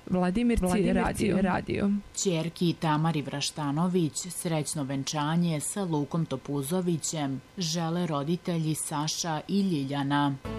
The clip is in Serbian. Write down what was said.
Vladimir radio. Ćerki Tamari Vraštanović srećno venčanje sa Lukom Topuzovićem žele roditelji Saša i Ljiljana.